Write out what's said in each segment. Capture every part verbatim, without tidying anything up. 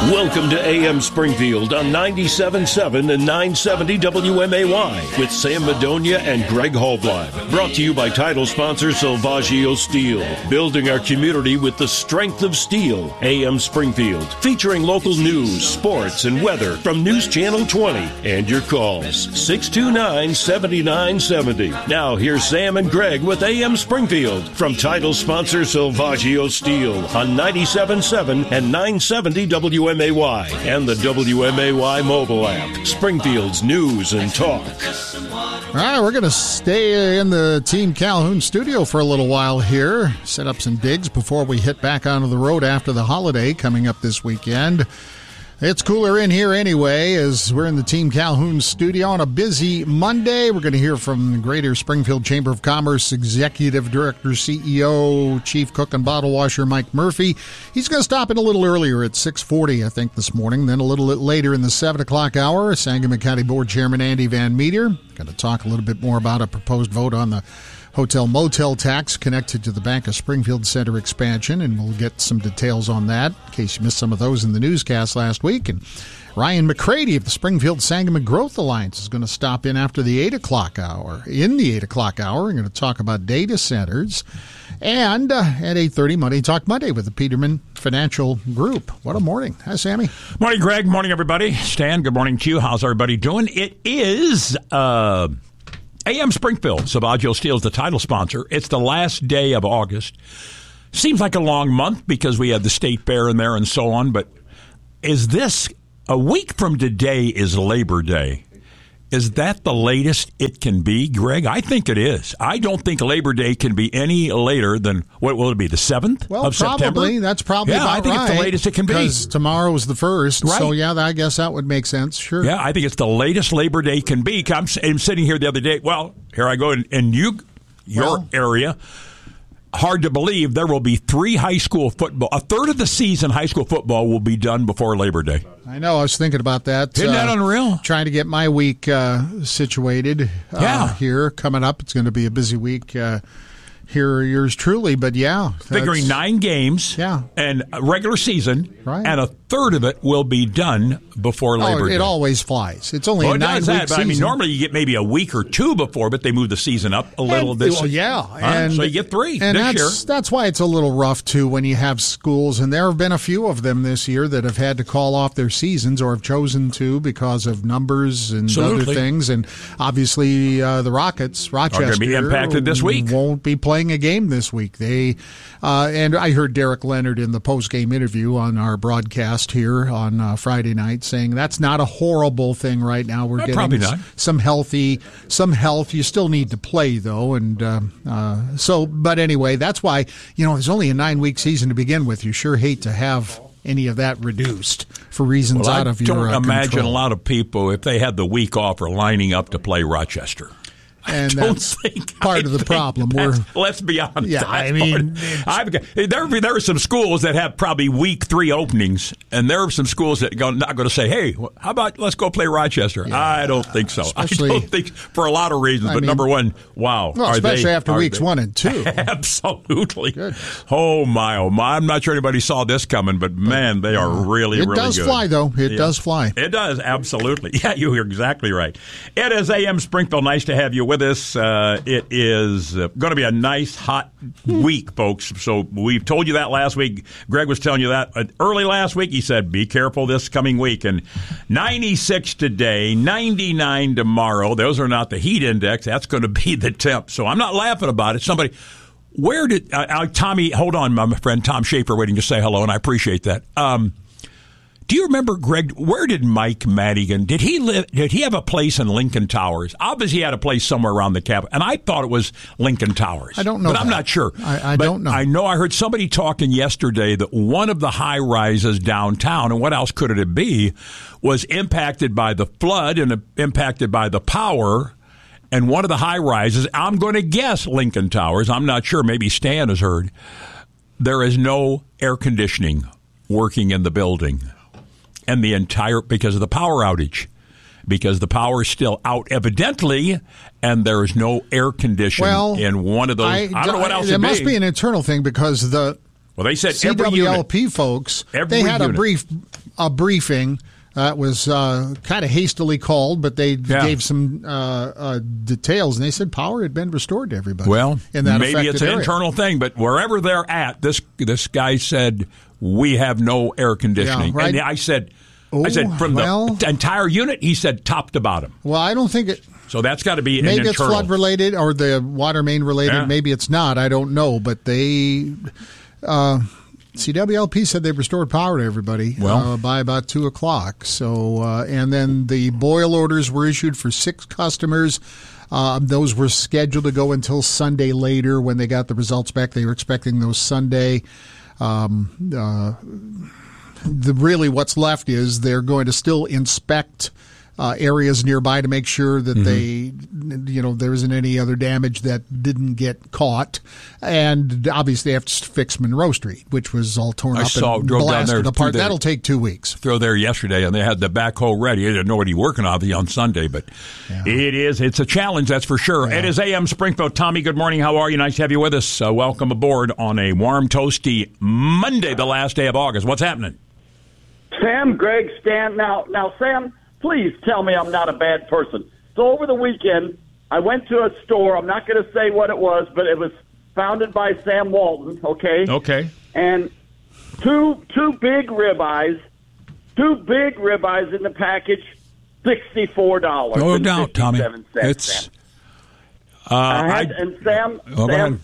Welcome to A M Springfield on ninety-seven point seven and nine seventy W M A Y with Sam Madonia and Greg Hallbleib. Brought to you by title sponsor Salvaggio Steel. Building our community with the strength of steel. A M Springfield. Featuring local news, sports, and weather from News Channel twenty. And your calls. six two nine, seven nine seven zero. Now here's Sam and Greg with A M Springfield from title sponsor Salvaggio Steel on ninety-seven point seven and nine seventy W M A Y and the W M A Y mobile app. Springfield's news and talk. All right, we're going to stay in the Team Calhoun studio for a little while here, set up some digs before we hit back onto the road after the holiday coming up this weekend. It's cooler in here anyway, as we're in the Team Calhoun studio on a busy Monday. We're going to hear from the Greater Springfield Chamber of Commerce Executive Director, C E O, Chief Cook and Bottle Washer Mike Murphy. He's going to stop in a little earlier at six forty, I think, this morning. Then a little bit later in the seven o'clock hour, Sangamon County Board Chairman Andy Van Meter. Going to talk a little bit more about a proposed vote on the hotel motel tax connected to the Bank of Springfield Center expansion, and we'll get some details on that in case you missed some of those in the newscast last week. And Ryan McCready of the Springfield Sangamon Growth Alliance is going to stop in after the eight o'clock hour. In the eight o'clock hour, we're going to talk about data centers. And uh, at eight thirty, Money Talk Monday with the Peterman Financial Group. What a morning. Hi, Sammy. Morning, Greg. Morning, everybody. Stan, good morning to you. How's everybody doing? It is Uh A M Springfield. Salvaggio Steel is the title sponsor. It's the last day of August. Seems like a long month because we had the state fair in there and so on, but is this, a week from today is Labor Day. Is that the latest it can be, Greg? I think it is. I don't think Labor Day can be any later than, what will it be, the seventh well, of probably. September? That's probably yeah, about I think right, it's the latest it can be. Because tomorrow is the first, right. So yeah, I guess that would make sense, sure. Yeah, I think it's the latest Labor Day can be. I'm, I'm sitting here the other day, well, here I go, in, in you, your well, area, hard to believe there will be three high school football. A third of the season high school football will be done before Labor Day. I know. I was thinking about that. Isn't that uh, unreal? Trying to get my week uh, situated uh, yeah. here coming up. It's going to be a busy week uh, here, yours truly. But yeah, figuring nine games, yeah, and a regular season, right. And a third of it will be done before Labor oh, Day. It always flies. It's only well, a it nine does week that, but season. I mean, normally you get maybe a week or two before, but they move the season up a little. And, this, well, yeah, huh? and so you get three and this that's, year. That's why it's a little rough too when you have schools, and there have been a few of them this year that have had to call off their seasons or have chosen to because of numbers and Absolutely. other things. And obviously, uh, the Rockets, Rochester, are going to be impacted this week. Won't be playing a game this week. They uh, and I heard Derek Leonard in the post game interview on our broadcast here on uh, Friday night saying that's not a horrible thing right now. We're Uh, getting probably not. some healthy, some health. You still need to play though, and uh, uh, so. But anyway, that's why you know there's only a nine week season to begin with. You sure hate to have any of that reduced for reasons well, out of your I don't uh, imagine control. a lot of people, if they had the week off, are lining up to play Rochester. And I don't that's think, part I of the think problem. We're, let's be honest. Yeah, I mean, I've, there there are some schools that have probably week three openings, and there are some schools that are not going to say, "Hey, how about let's go play Rochester?" Yeah, I don't think so. Especially, I don't think for a lot of reasons. I but mean, number one, wow, well, are especially they, after weeks they, one and two. Absolutely. Good. Oh my, oh my! I'm not sure anybody saw this coming, but man, they are really, it really does good. fly though. It yeah. does fly. It does absolutely. Yeah, you're exactly right. It is A M Springfield. Nice to have you with us. Uh, it is uh, going to be a nice hot week, folks. So we've told you that last week. Greg was telling you that uh, early last week. He said, "Be careful this coming week." And ninety-six today, ninety-nine tomorrow. Those are not the heat index. That's going to be the temp. So I'm not laughing about it. Somebody. Where did uh, uh, Tommy? Hold on, my friend Tom Schaefer, waiting to say hello, and I appreciate that. Um, do you remember, Greg? Where did Mike Madigan? Did he live? Did he have a place in Lincoln Towers? Obviously, he had a place somewhere around the Capitol, and I thought it was Lincoln Towers. I don't know, but that. I'm not sure. I, I but don't know. I know. I heard somebody talking yesterday that one of the high rises downtown, and what else could it be, was impacted by the flood and impacted by the power. And one of the high rises, I'm going to guess Lincoln Towers. I'm not sure. Maybe Stan has heard. There is no air conditioning working in the building. And the entire, because of the power outage. Because the power is still out, evidently, and there is no air conditioning well, in one of those. I, I don't know what else It it must be. be an internal thing because the well, they said C every W L P unit, folks, every they had unit. a brief a briefing that was uh, kind of hastily called, but they yeah. gave some uh, uh, details, and they said power had been restored to everybody. Well, in that maybe it's an area. internal thing, but wherever they're at, this this guy said, we have no air conditioning. Yeah, right. And I said, oh, I said from well, the entire unit, he said top to bottom. Well, I don't think it... So that's got to be maybe an it's internal. flood related or the water main related. Yeah. Maybe it's not. I don't know. But they, uh, C W L P said they restored power to everybody well, uh, by about two o'clock. So uh, and then the boil orders were issued for six customers. Uh, those were scheduled to go until Sunday later when they got the results back. They were expecting those Sunday. Um, uh, the really what's left is they're going to still inspect Uh, areas nearby to make sure that mm-hmm. they, you know, there isn't any other damage that didn't get caught. And obviously they have to fix Monroe Street, which was all torn I up saw, and drove blasted down there apart. there, That'll take two weeks. Through there yesterday, and they had the backhoe ready. They didn't know what he working on on Sunday, but yeah. it is, it's a challenge, that's for sure. Yeah. It is A M Springfield. Tommy, good morning. How are you? Nice to have you with us. Uh, welcome aboard on a warm, toasty Monday, the last day of August. What's happening? Sam, Greg, Stan. Now, now, Sam, please tell me I'm not a bad person. So over the weekend, I went to a store. I'm not going to say what it was, but it was founded by Sam Walton, okay? Okay. And two two big ribeyes, two big ribeyes in the package, sixty-four dollars. No doubt, Tommy. It's, uh, I had, I, and Sam, oh, Sam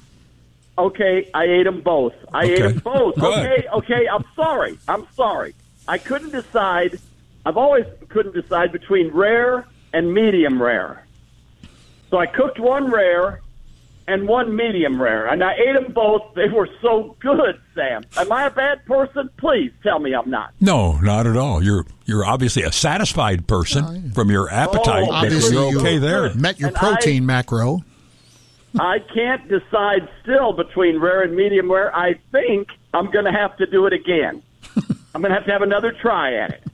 okay, I ate them both. I okay. ate them both. Good. Okay, okay, I'm sorry. I'm sorry. I couldn't decide. I've always couldn't decide between rare and medium rare. So I cooked one rare and one medium rare, and I ate them both. They were so good, Sam. Am I a bad person? Please tell me I'm not. No, not at all. You're you're obviously a satisfied person oh, yeah. from your appetite. Oh, obviously, you're okay you there. Met your and protein I, macro. I can't decide still between rare and medium rare. I think I'm going to have to do it again. I'm going to have to have another try at it.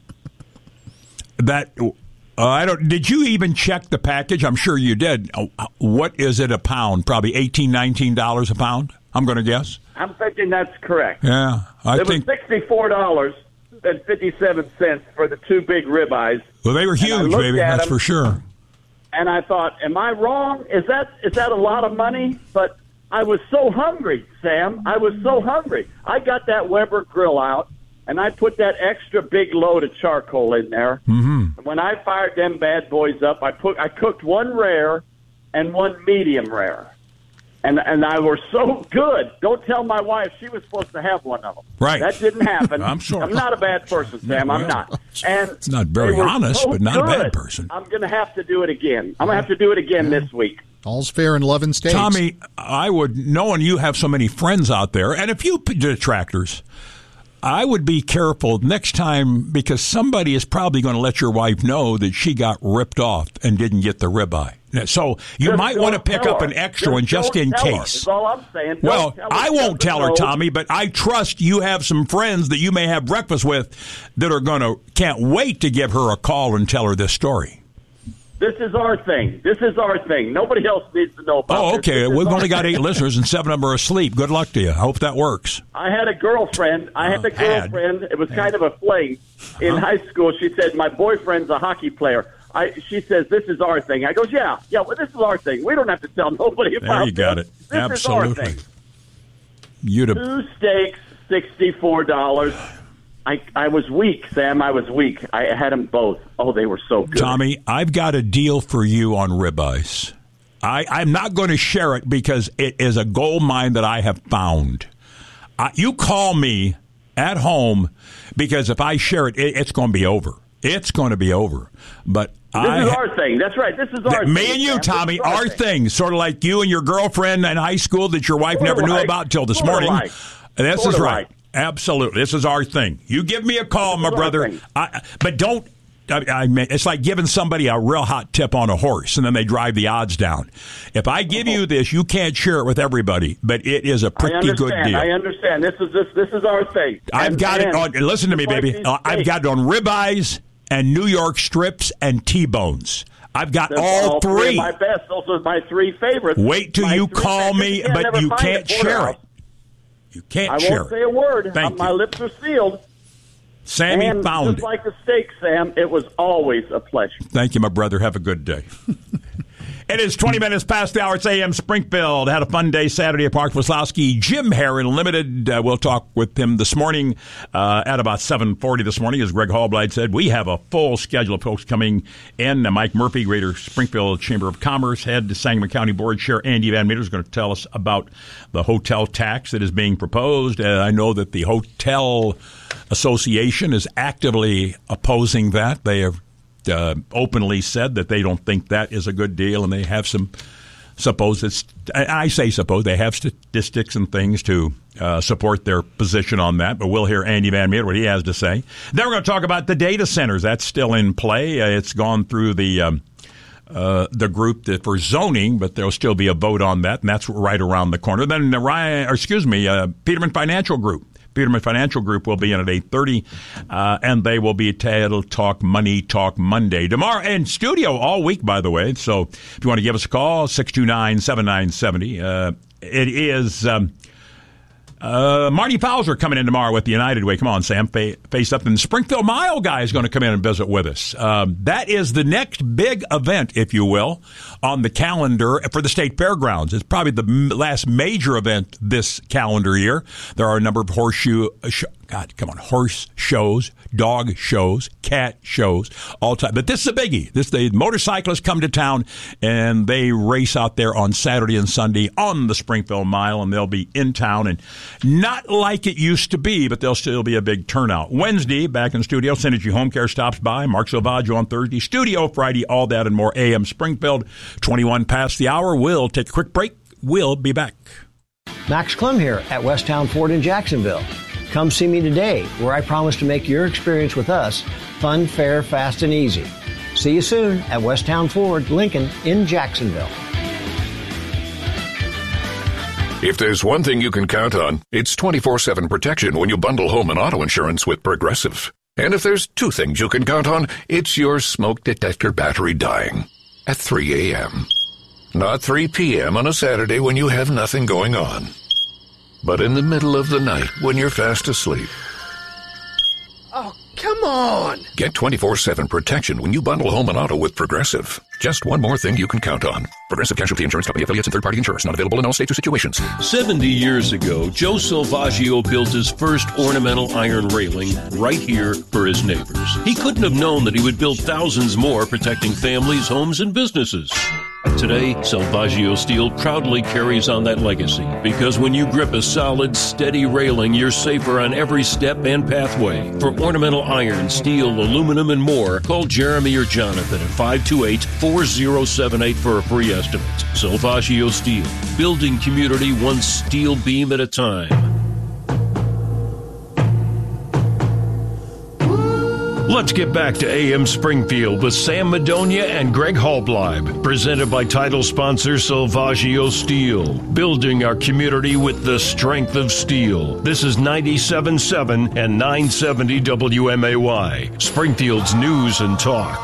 That uh, I don't. Did you even check the package? I'm sure you did. Uh, what is it a pound? Probably eighteen, nineteen dollars a pound. I'm going to guess. I'm thinking that's correct. Yeah, I it think was sixty-four dollars and fifty-seven cents for the two big ribeyes. Well, they were huge, baby. That's them, for sure. And I thought, am I wrong? Is that is that a lot of money? But I was so hungry, Sam. I was so hungry. I got that Weber grill out. And I put that extra big load of charcoal in there. Mm-hmm. When I fired them bad boys up, I put I cooked one rare and one medium rare, and and I were so good. Don't tell my wife; she was supposed to have one of them. Right, that didn't happen. I'm sorry. I'm not a bad person, Sam. I'm not. And it's not very honest, so but not good. a bad person. I'm going to have to do it again. I'm going to have to do it again yeah. this week. All's fair in love and states. Tommy, I would, knowing you have so many friends out there, and a few detractors, I would be careful next time because somebody is probably going to let your wife know that she got ripped off and didn't get the ribeye. So you just might want to pick up an extra one just, just in case. That's all I'm saying. Don't well, tell I won't tell her, Tommy, but I trust you have some friends that you may have breakfast with that are going to can't wait to give her a call and tell her this story. This is our thing. This is our thing. Nobody else needs to know about Oh, okay. This. This We've only got eight listeners, and seven of them are asleep. Good luck to you. I hope that works. I had a girlfriend. I had uh, a girlfriend. Had. It was kind of a fling. In uh-huh. high school, she said, my boyfriend's a hockey player. I, she says, this is our thing. I goes, yeah, yeah, well, this is our thing. We don't have to tell nobody about it. There you got this. it. This Absolutely. is our thing. You'd have... Two steaks, sixty-four dollars. I, I was weak, Sam. I was weak. I had them both. Oh, they were so good. Tommy, I've got a deal for you on ribeyes. I, I'm not going to share it because it is a gold mine that I have found. Uh, you call me at home because if I share it, it it's going to be over. It's going to be over. But This I, is our thing. That's right. This is our th- thing. Me and you, Sam. Tommy, our, our thing. thing. Sort of like you and your girlfriend in high school that your wife Sort never of knew like. about until this Sort morning. Like. This Sort is right. like. Absolutely. This is our thing. You give me a call, my brother. I, but don't. I, I mean, it's like giving somebody a real hot tip on a horse, and then they drive the odds down. If I give you this, you can't share it with everybody, but it is a pretty good deal. I understand. This is this this is our thing. I've and, got and it on. Listen to me, baby. Uh, I've got it on ribeyes and New York strips and T-bones. I've got That's all, all three. three of my best. Those are my three favorites. Wait till my you call me, you but you can't share it. You can't I share won't say a word. Thank My you. lips are sealed. Sammy and found just it. like the steak, Sam, it was always a pleasure. Thank you, my brother. Have a good day. It is twenty minutes past the hour. It's A M Springfield. Had a fun day Saturday at Park Wazlowski. Jim Herron Limited. Uh, we'll talk with him this morning uh, at about seven forty this morning. As Greg Hallblide said, we have a full schedule of folks coming in. Uh, Mike Murphy, Greater Springfield Chamber of Commerce, head to Sangamon County Board Chair Andy Van Meter is going to tell us about the hotel tax that is being proposed. Uh, I know that the Hotel Association is actively opposing that. They have Uh, openly said that they don't think that is a good deal, and they have some supposed, I say suppose, they have statistics and things to uh, support their position on that, but we'll hear Andy Van Meter, what he has to say. Then we're going to talk about the data centers. That's still in play. Uh, it's gone through the um, uh, the group that, for zoning, but there'll still be a vote on that, and that's right around the corner. Then, the Ryan, or excuse me, uh, Peterman Financial Group. Peterman Financial Group will be in at eight thirty, uh, and they will be titled Talk Money, Talk Monday. Tomorrow, in studio all week, by the way. So if you want to give us a call, six two nine, seven nine seven zero. Uh, it is um, uh, Marty Fowler coming in tomorrow with the United Way. Come on, Sam, fa- face up. And the Springfield Mile guy is going to come in and visit with us. Um, that is the next big event, if you will, on the calendar for the state fairgrounds. It's probably the m- last major event this calendar year. There are a number of horseshoe, uh, sh- God, come on, horse shows, dog shows, cat shows, all time. But this is a biggie. This the motorcyclists come to town and they race out there on Saturday and Sunday on the Springfield Mile, and they'll be in town and not like it used to be, but there'll still be a big turnout. Wednesday, back in studio, Synergy Home Care stops by. Mark Silvaggio on Thursday, studio Friday, all that and more. A M Springfield, twenty-one past the hour. We'll take a quick break. We'll be back. Max Clem here at Westtown Ford in Jacksonville. Come see me today, where I promise to make your experience with us fun, fair, fast, and easy. See you soon at Westtown Ford, Lincoln in Jacksonville. If there's one thing you can count on, it's twenty-four seven protection when you bundle home and auto insurance with Progressive. And if there's two things you can count on, it's your smoke detector battery dying at three a.m. Not three p.m. on a Saturday when you have nothing going on, but in the middle of the night when you're fast asleep. Oh, come on! Get twenty-four seven protection when you bundle home and auto with Progressive. Just one more thing you can count on. Progressive Casualty Insurance Company affiliates and third-party insurers. Not available in all states or situations. seventy years ago, Joe Silvaggio built his first ornamental iron railing right here for his neighbors. He couldn't have known that he would build thousands more, protecting families, homes, and businesses. Today, Silvaggio Steel proudly carries on that legacy, because when you grip a solid, steady railing, you're safer on every step and pathway. For ornamental iron, steel, aluminum, and more, call Jeremy or Jonathan at five two eight, four zero seven eight for a free estimate. Silvaggio Steel, building community one steel beam at a time. Let's get back to A M Springfield with Sam Madonia and Greg Hallblide, presented by title sponsor Silvaggio Steel, building our community with the strength of steel. This is ninety-seven point seven and nine seventy W M A Y, Springfield's news and talk.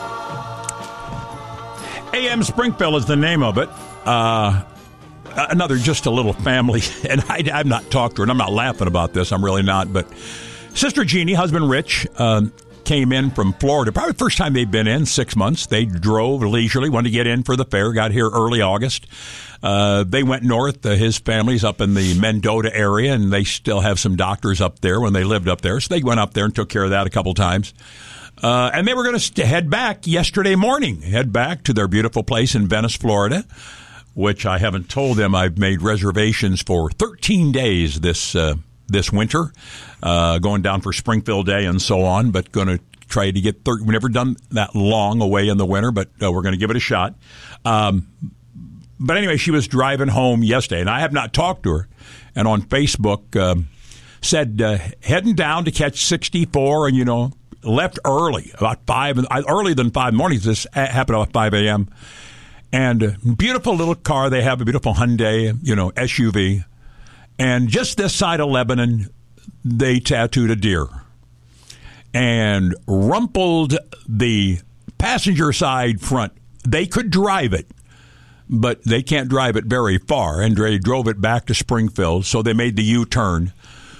A M Springfield is the name of it. Uh, another just a little family, and I, I've not talked to her, and I'm not laughing about this. I'm really not, but Sister Jeannie, husband Rich, um, came in from Florida. Probably the first time they've been in, six months. They drove leisurely, wanted to get in for the fair, got here early August. Uh, they went north. Uh, his family's up in the Mendota area, and they still have some doctors up there when they lived up there. So they went up there and took care of that a couple times. Uh, and they were going to st- head back yesterday morning, head back to their beautiful place in Venice, Florida, which I haven't told them I've made reservations for thirteen days this uh this winter, uh, going down for Springfield Day and so on, but going to try to get, thir- we've never done that long away in the winter, but uh, we're going to give it a shot. Um, but anyway, she was driving home yesterday, and I have not talked to her, and on Facebook um, said, uh, heading down to catch sixty-four, and, you know, left early, about five, earlier than five mornings. This happened about five a.m., and uh, beautiful little car they have, a beautiful Hyundai, you know, S U V. And just this side of Lebanon, they tattooed a deer and rumpled the passenger side front. They could drive it, but they can't drive it very far. And they drove it back to Springfield, so they made the U-turn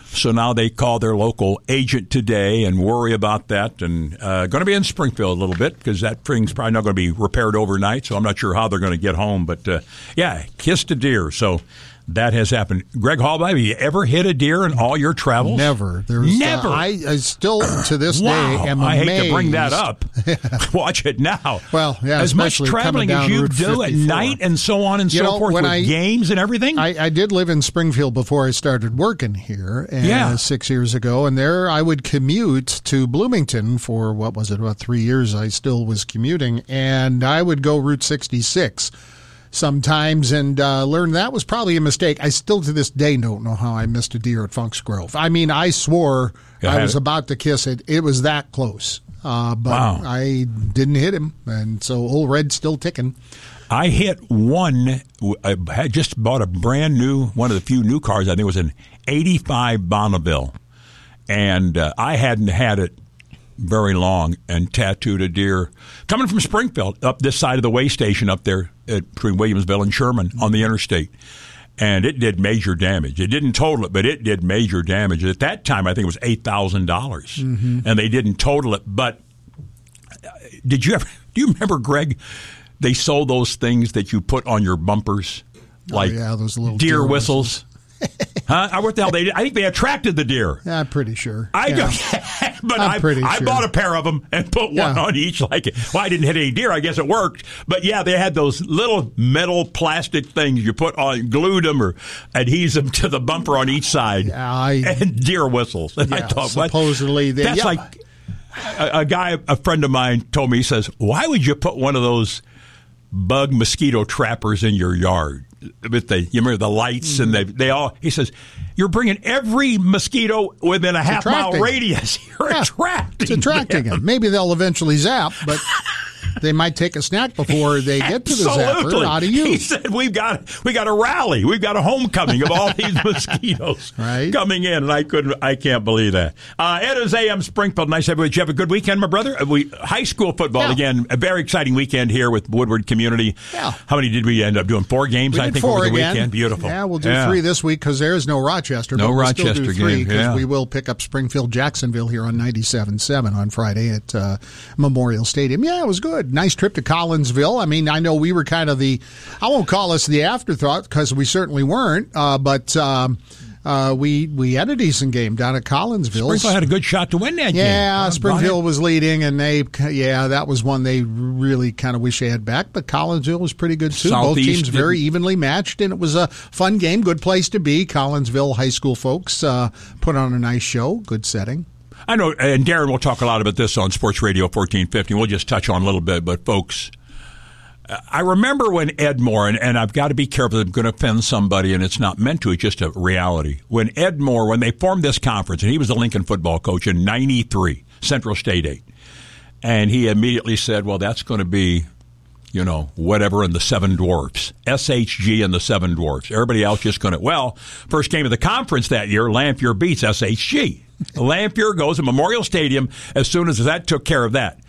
So now they call their local agent today and worry about that. And uh, going to be in Springfield a little bit because that thing's probably not going to be repaired overnight. So I'm not sure how they're going to get home. But, uh, yeah, kissed a deer. So that has happened. Greg Hall, have you ever hit a deer in all your travels? Never. There's, Never. Uh, I, I still, to this wow. day, am I amazed. hate to bring that up. Watch it now. Well, yeah, as much traveling as you Route do at fifty-four. night and so on and you so know, forth with I, games and everything. I, I did live in Springfield before I started working here, and yeah. six years ago, and there I would commute to Bloomington for, what was it, about three years I still was commuting, and I would go Route sixty-six sometimes and uh, learned that was probably a mistake. I still to this day don't know how I missed a deer at Funk's Grove. I mean, I swore yeah, I was it. about to kiss it. It was that close, uh, but wow. I didn't hit him, and so old Red's still ticking. I hit one. I had just bought a brand new, one of the few new cars. I think it was an eighty-five Bonneville, and uh, I hadn't had it very long, and tattooed a deer coming from Springfield up this side of the way station up there at, between Williamsville and Sherman on the interstate. And it did major damage. It didn't total it, but it did major damage. At that time, I think it was eight thousand dollars, mm-hmm. and they didn't total it. But did you ever, do you remember, Greg, they sold those things that you put on your bumpers, like oh, yeah, those little deer, deer whistles? Huh? What the hell? They, I think they attracted the deer. Yeah, I'm pretty sure. I yeah. but I'm I, pretty I sure. bought a pair of them and put one Yeah. on each. Like, well, I didn't hit any deer. I guess it worked. But yeah, they had those little metal plastic things you put on, glued them or adhese them to the bumper on each side, Yeah, I, and deer whistles. And I yeah, thought, what? supposedly they. That's yeah. like a, a guy, a friend of mine told me. He says, "Why would you put one of those bug mosquito trappers in your yard with the you remember the lights mm-hmm. and they they all?" He says, "You're bringing every mosquito within a it's half mile attracting. radius. You're Yeah, attracting. It's attracting them. them. Maybe they'll eventually zap, but they might take a snack before they get to the Absolutely. zapper. How do you? He said, "We've got we got a rally. We've got a homecoming of all these mosquitoes right. coming in." And I couldn't. I can't believe that. Uh, it is A M Springfield. Nice everybody. Did you have a good weekend, my brother? We high school football yeah. again. A very exciting weekend here with Woodward Community. Yeah. How many did we end up doing? Four games, We I did think, four over the again. weekend. Beautiful. Yeah, we'll do yeah. three this week because there is no Rochester. No but we'll Rochester still do three game, because yeah. we will pick up Springfield Jacksonville here on ninety-seven point seven on Friday at uh, Memorial Stadium. Yeah, it was good. Nice trip to Collinsville. I mean, I know we were kind of the, I won't call us the afterthought because we certainly weren't, uh, but um, uh, we we had a decent game down at Collinsville. Springfield had a good shot to win that game. Yeah, Uh, Springfield was leading, and they, yeah, that was one they really kind of wish they had back. But Collinsville was pretty good too. Both Southeast teams very didn't- evenly matched, and it was a fun game. Good place to be. Collinsville high school folks uh, put on a nice show. Good setting. I know, and Darren will talk a lot about this on Sports Radio fourteen fifty. We'll just touch on a little bit, but folks, I remember when Ed Moore, and, and I've got to be careful, I'm going to offend somebody, and it's not meant to, it's just a reality. When Ed Moore, when they formed this conference, and he was the Lincoln football coach in ninety-three, Central State eight, and he immediately said, well, that's going to be, you know, whatever in the Seven Dwarfs, S H G and the Seven Dwarfs. Everybody else just going to, well, first game of the conference that year, Lamphere beats S H G. Lamphere goes to Memorial Stadium as soon as that took care of that.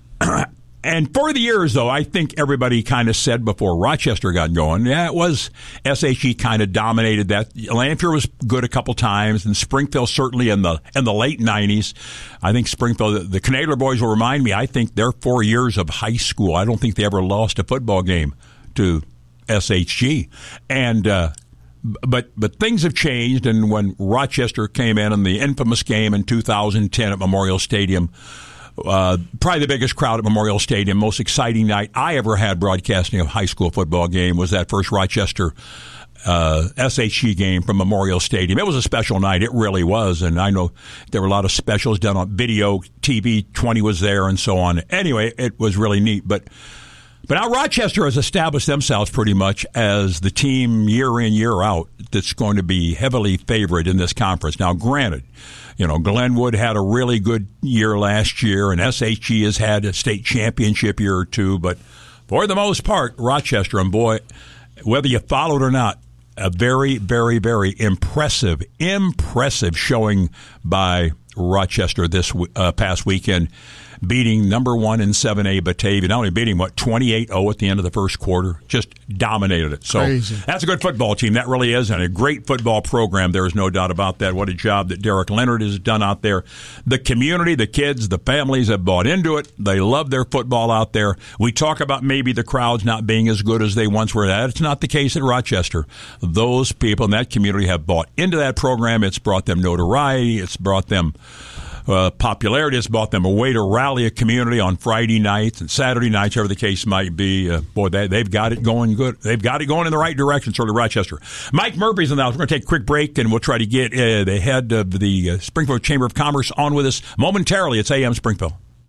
And for the years, though, I think everybody kind of said before Rochester got going, yeah, it was S H G kind of dominated that. Lamphere was good a couple times, and Springfield certainly in the in the late nineties. I think Springfield, the, the Knadler boys will remind me, I think their four years of high school, I don't think they ever lost a football game to S H G. And uh, but but things have changed, and when Rochester came in in the infamous game in two thousand ten at Memorial Stadium, Uh, probably the biggest crowd at Memorial Stadium, most exciting night I ever had broadcasting a high school football game was that first Rochester uh, S H G game from Memorial Stadium. It was a special night. It really was. And I know there were a lot of specials done on video, T V twenty was there and so on. Anyway, it was really neat. But But now Rochester has established themselves pretty much as the team year in, year out that's going to be heavily favored in this conference. Now, granted, you know, Glenwood had a really good year last year, and S H G has had a state championship year or two, but for the most part, Rochester, and boy, whether you followed or not, a very, very, very impressive, impressive showing by Rochester this uh, past weekend. beating number one in seven A Batavia. Not only beating, what, twenty-eight oh at the end of the first quarter. Just dominated it. So Crazy. That's a good football team. That really is, and a great football program. There is no doubt about that. What a job that Derek Leonard has done out there. The community, the kids, the families have bought into it. They love their football out there. We talk about maybe the crowds not being as good as they once were. That's not the case at Rochester. Those people in that community have bought into that program. It's brought them notoriety. It's brought them uh, popularity. It's brought them a way to rally a community on Friday nights and Saturday nights, whatever the case might be. Uh, boy, they, they've got it going good. They've got it going in the right direction, sort of Rochester. Mike Murphy's in the house. We're going to take a quick break, and we'll try to get uh, the head of the uh, Springfield Chamber of Commerce on with us momentarily. It's A M Springfield.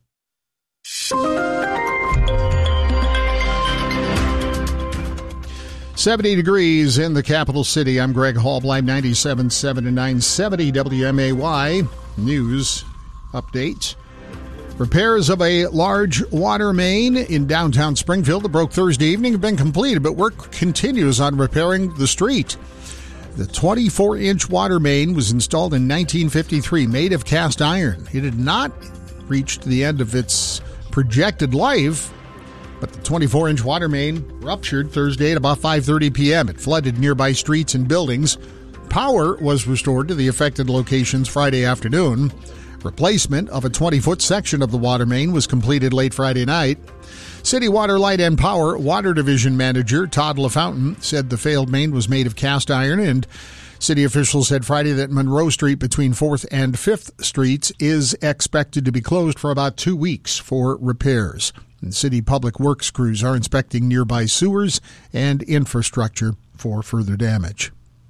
seventy degrees in the capital city. I'm Greg Hallbleib, ninety-seven point seven and nine seventy W M A Y. News update. Repairs of a large water main in downtown Springfield that broke Thursday evening have been completed, but work continues on repairing the street. The twenty-four inch water main was installed in nineteen fifty-three, made of cast iron. It had not reached the end of its projected life, but the twenty-four inch water main ruptured Thursday at about five thirty p.m. It flooded nearby streets and buildings. Power was restored to the affected locations Friday afternoon. Replacement of a twenty-foot section of the water main was completed late Friday night. City Water, Light and Power Water Division Manager Todd LaFountain said the failed main was made of cast iron, and city officials said Friday that Monroe Street between fourth and fifth Streets is expected to be closed for about two weeks for repairs. And city public works crews are inspecting nearby sewers and infrastructure for further damage.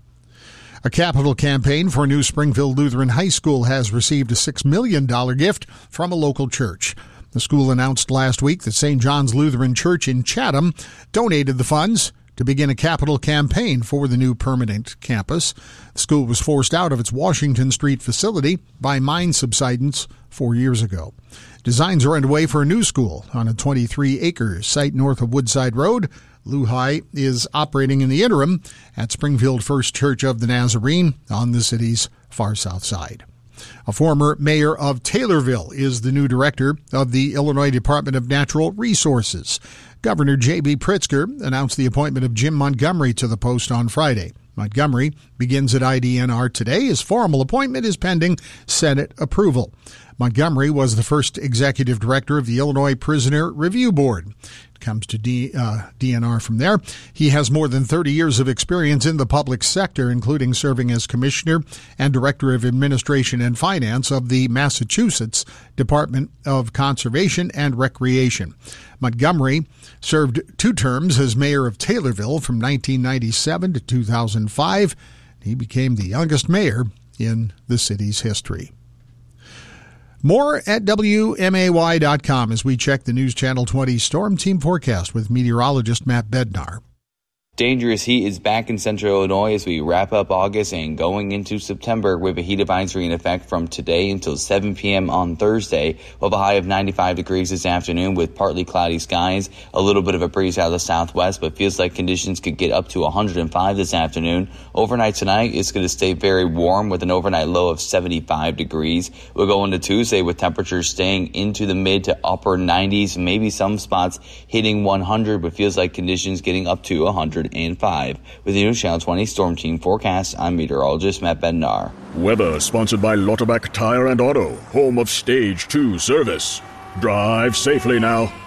A capital campaign for new Springfield Lutheran High School has received a six million dollars gift from a local church. The school announced last week that Saint John's Lutheran Church in Chatham donated the funds to begin a capital campaign for the new permanent campus. The school was forced out of its Washington Street facility by mine subsidence four years ago. Designs are underway for a new school on a twenty-three acre site north of Woodside Road. LuHi is operating in the interim at Springfield First Church of the Nazarene on the city's far south side. A former mayor of Taylorville is the new director of the Illinois Department of Natural Resources. Governor J B. Pritzker announced the appointment of Jim Montgomery to the post on Friday. Montgomery begins at I D N R today. His formal appointment is pending Senate approval. Montgomery was the first executive director of the Illinois Prisoner Review Board. It comes to D, uh, D N R from there. He has more than thirty years of experience in the public sector, including serving as commissioner and director of administration and finance of the Massachusetts Department of Conservation and Recreation. Montgomery served two terms as mayor of Taylorville from nineteen ninety-seven to two thousand five. He became the youngest mayor in the city's history. More at W M A Y dot com as we check the News Channel twenty Storm Team forecast with meteorologist Matt Bednar. Dangerous heat is back in central Illinois as we wrap up August and going into September with a heat advisory in effect from today until seven p.m. on Thursday. We'll have a high of ninety-five degrees this afternoon with partly cloudy skies, a little bit of a breeze out of the southwest, but feels like conditions could get up to one hundred five this afternoon. Overnight tonight, it's going to stay very warm with an overnight low of seventy-five degrees. We'll go into Tuesday with temperatures staying into the mid to upper nineties, maybe some spots hitting one hundred, but feels like conditions getting up to one hundred five. With the News Channel twenty Storm Team forecast, I'm meteorologist Matt Bednar. Weather sponsored by Lauterbach Tire and Auto, home of Stage two service. Drive safely now.